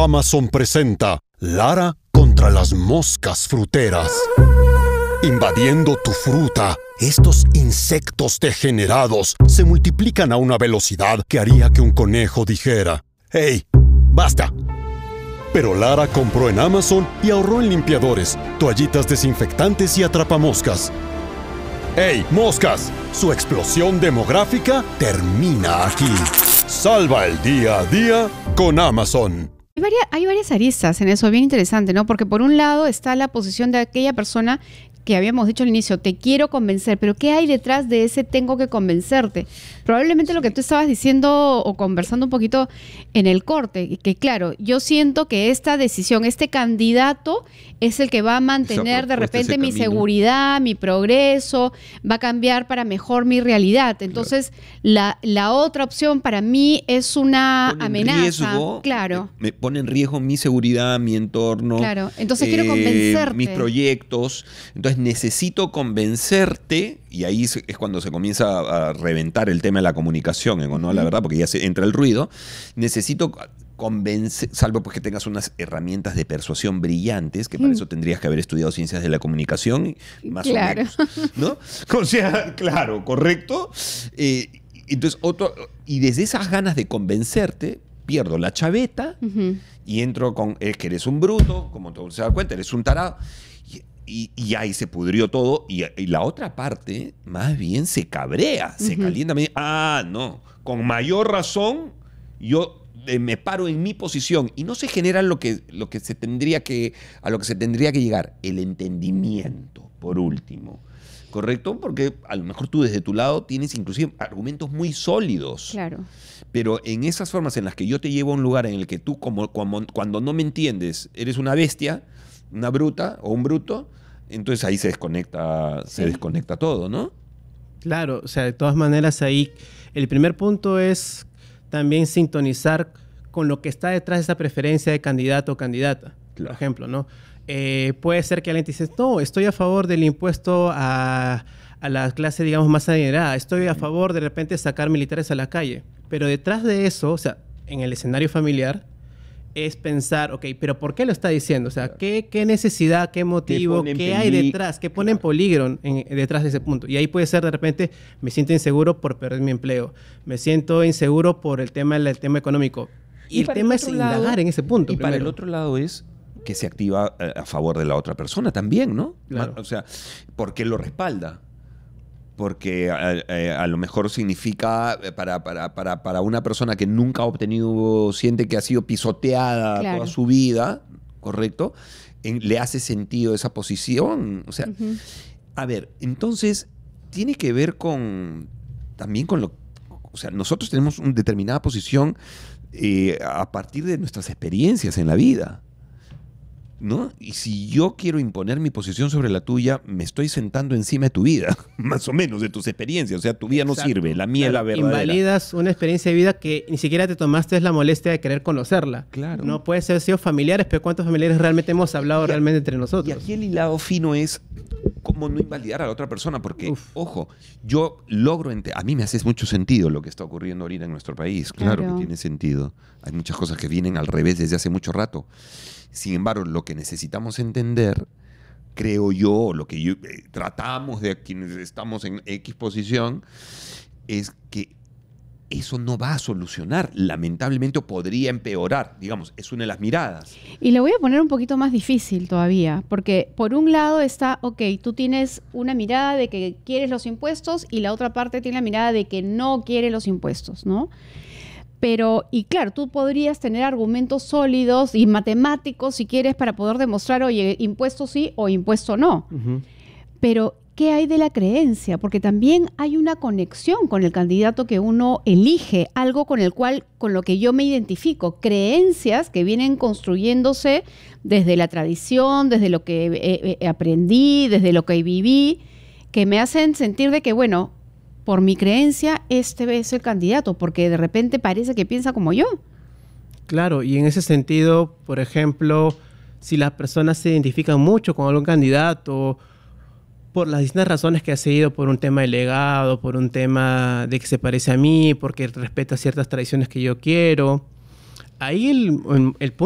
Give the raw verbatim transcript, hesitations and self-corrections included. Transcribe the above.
Amazon presenta Lara contra las moscas fruteras. Invadiendo tu fruta, estos insectos degenerados se multiplican a una velocidad que haría que un conejo dijera: ¡Hey, basta! Pero Lara compró en Amazon y ahorró en limpiadores, toallitas desinfectantes y atrapamoscas. ¡Hey, moscas! Su explosión demográfica termina aquí. Salva el día a día con Amazon. Hay varias, hay varias aristas en eso, bien interesante, ¿no? Porque por un lado está la posición de aquella persona que habíamos dicho al inicio, te quiero convencer, pero ¿qué hay detrás de ese tengo que convencerte? Probablemente lo que tú estabas diciendo o conversando un poquito en el corte, que claro, yo siento que esta decisión, este candidato es el que va a mantener de repente mi camino, seguridad, mi progreso, va a cambiar para mejor mi realidad. Entonces, claro. la, la otra opción para mí es una pone amenaza. Riesgo, claro. Me, me pone en riesgo mi seguridad, mi entorno. Claro, entonces eh, quiero convencerte. Mis proyectos. Entonces, necesito convencerte, y ahí es cuando se comienza a reventar el tema de la comunicación, ¿no? Uh-huh. La verdad, porque ya se entra el ruido. Necesito convencer, salvo pues que tengas unas herramientas de persuasión brillantes, que para eso tendrías que haber estudiado ciencias de la comunicación, más claro. o menos, ¿no? O sea, claro, correcto. Eh, entonces, otro, y desde esas ganas de convencerte, pierdo la chaveta uh-huh. y entro con, es que eres un bruto, como todo se da cuenta, eres un tarado. Y, y ahí se pudrió todo. Y, y la otra parte, más bien, se cabrea, uh-huh. se calienta. Me dice, ah, no, con mayor razón, yo eh, me paro en mi posición. Y no se genera lo que, lo que se tendría que, a lo que se tendría que llegar, el entendimiento, por último. ¿Correcto? Porque a lo mejor tú desde tu lado tienes inclusive argumentos muy sólidos. Claro. Pero en esas formas en las que yo te llevo a un lugar en el que tú, como, como cuando no me entiendes, eres una bestia, una bruta o un bruto, entonces ahí se desconecta, sí. se desconecta todo, ¿no? Claro, o sea, de todas maneras ahí el primer punto es también sintonizar con lo que está detrás de esa preferencia de candidato o candidata, claro. por ejemplo, ¿no? Eh, puede ser que alguien te dice, no, estoy a favor del impuesto a, a la clase, digamos, más adinerada, estoy a favor de repente sacar militares a la calle, pero detrás de eso, o sea, en el escenario familiar, es pensar, ok, pero ¿por qué lo está diciendo? O sea, ¿qué, qué necesidad, qué motivo, qué, qué hay detrás? ¿Qué pone en peligro en, detrás de ese punto? Y ahí puede ser, de repente, me siento inseguro por perder mi empleo. Me siento inseguro por el tema, el tema económico. Y, y el tema es indagar lado, en ese punto. Y primero. Para el otro lado es que se activa a favor de la otra persona también, ¿no? Claro. O sea, ¿por qué lo respalda? Porque a, a, a lo mejor significa para, para, para, para una persona que nunca ha obtenido, siente que ha sido pisoteada claro. toda su vida, ¿correcto? En, le hace sentido esa posición. O sea, uh-huh. a ver, entonces tiene que ver con también con lo... O sea, nosotros tenemos una determinada posición eh, a partir de nuestras experiencias en la vida, ¿no? Y si yo quiero imponer mi posición sobre la tuya, me estoy sentando encima de tu vida, más o menos, de tus experiencias. O sea, tu vida no Exacto. sirve, la mía es claro, la verdadera. Invalidas una experiencia de vida que ni siquiera te tomaste la molestia de querer conocerla. Claro. No puede ser sido familiares, pero ¿cuántos familiares realmente hemos hablado y, realmente entre nosotros? Y aquí el hilado fino es cómo no invalidar a la otra persona, porque, Uf. ojo, yo logro... Ente- a mí me hace mucho sentido lo que está ocurriendo ahorita en nuestro país. Claro, claro que tiene sentido. Hay muchas cosas que vienen al revés desde hace mucho rato. Sin embargo, lo que necesitamos entender, creo yo, lo que yo, eh, tratamos de quienes estamos en X posición, es que eso no va a solucionar. Lamentablemente podría empeorar. Digamos, es una de las miradas. Y le voy a poner un poquito más difícil todavía, porque por un lado está, ok, tú tienes una mirada de que quieres los impuestos y la otra parte tiene la mirada de que no quiere los impuestos, ¿no? Pero, y claro, tú podrías tener argumentos sólidos y matemáticos, si quieres, para poder demostrar, oye, impuesto sí o impuesto no. Uh-huh. Pero, ¿qué hay de la creencia? Porque también hay una conexión con el candidato que uno elige, algo con el cual, con lo que yo me identifico. Creencias que vienen construyéndose desde la tradición, desde lo que eh, eh, aprendí, desde lo que viví, que me hacen sentir de que, bueno, por mi creencia, este es el candidato, porque de repente parece que piensa como yo. Claro, y en ese sentido, por ejemplo, si las personas se identifican mucho con algún candidato, por las distintas razones que ha seguido, por un tema de legado, por un tema de que se parece a mí, porque respeta ciertas tradiciones que yo quiero, ahí el, el punto